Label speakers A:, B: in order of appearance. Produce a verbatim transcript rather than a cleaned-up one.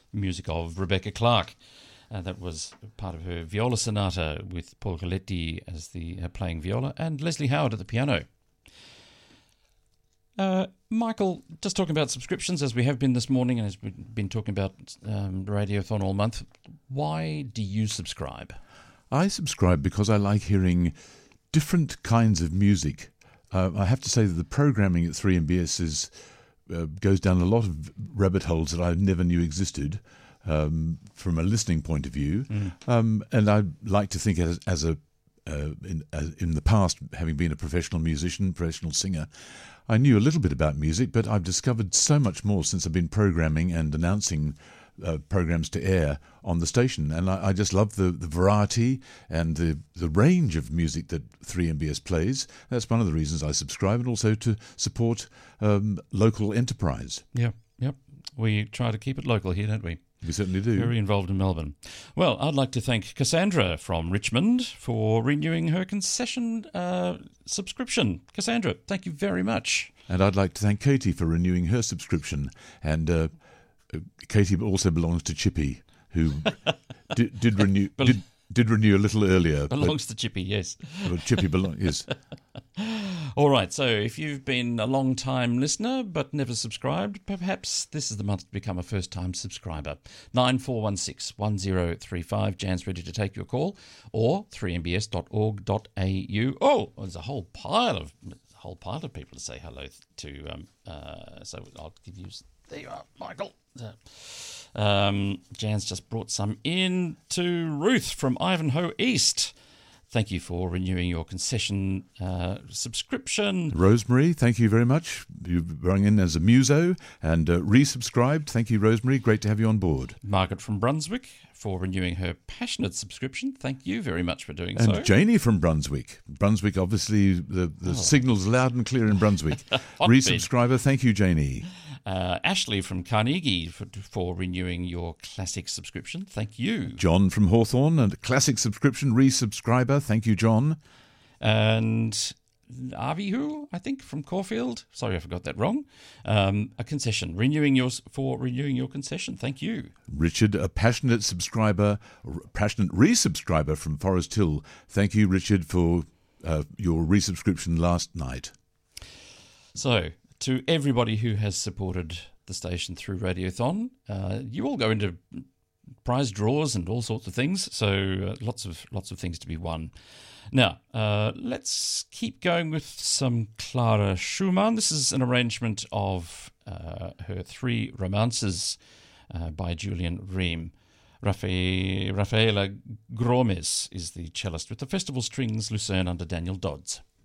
A: music of Rebecca Clark. Uh, that was part of her viola sonata with Paul Coletti as the uh, playing viola and Leslie Howard at the piano. Uh, Michael, just talking about subscriptions as we have been this morning and as we've been talking about um, Radiothon all month, why do you subscribe?
B: I subscribe because I like hearing different kinds of music. Uh, I have to say that the programming at three M B S is, uh, goes down a lot of rabbit holes that I never knew existed. Um, from a listening point of view, mm. um, and I like to think as, as a uh, in, as in the past, having been a professional musician, professional singer, I knew a little bit about music, but I've discovered so much more since I've been programming and announcing uh, programs to air on the station, and I, I just love the, the variety and the, the range of music that three M B S plays. That's one of the reasons I subscribe, and also to support um, local enterprise.
A: Yeah, yep. We try to keep it local here, don't we?
B: We certainly do.
A: Very involved in Melbourne. Well, I'd like to thank Cassandra from Richmond for renewing her concession uh, subscription. Cassandra, thank you very much.
B: And I'd like to thank Katie for renewing her subscription. And uh, Katie also belongs to Chippy, who did, did renew did, did renew a little earlier.
A: Belongs to Chippy, yes.
B: Well, Chippy belongs, yes.
A: All right, so if you've been a long-time listener but never subscribed, perhaps this is the month to become a first-time subscriber. nine four one six, one zero three five, Jan's ready to take your call, or three m b s dot org dot a u. Oh, there's a whole pile of a whole pile of people to say hello to. Um, uh, so I'll give you. There you are, Michael. Um, Jan's just brought some in to Ruth from Ivanhoe East. Thank you for renewing your concession uh, subscription.
B: Rosemary, thank you very much. You've rung in as a muso and uh, resubscribed. Thank you, Rosemary. Great to have you on board.
A: Margaret from Brunswick for renewing her passionate subscription. Thank you very much for doing
B: and
A: so.
B: And Janie from Brunswick. Brunswick, obviously, the, the oh. signal's loud and clear in Brunswick. Resubscriber, thank you, Janie.
A: Uh, Ashley from Carnegie for, for renewing your classic subscription. Thank you.
B: John from Hawthorne, and classic subscription resubscriber. Thank you, John.
A: And Avihu, I think, from Caulfield. Sorry, I forgot that wrong. Um, a concession. Renewing yours for renewing your concession. Thank you.
B: Richard, a passionate subscriber, passionate resubscriber from Forest Hill. Thank you, Richard, for uh, your resubscription last night.
A: So, to everybody who has supported the station through Radiothon, uh, you all go into prize draws and all sorts of things, so uh, lots of lots of things to be won. Now, uh, let's keep going with some Clara Schumann. This is an arrangement of uh, her three romances uh, by Julian Ream. Rafaela Gromes is the cellist with the Festival Strings Lucerne under Daniel Dodds.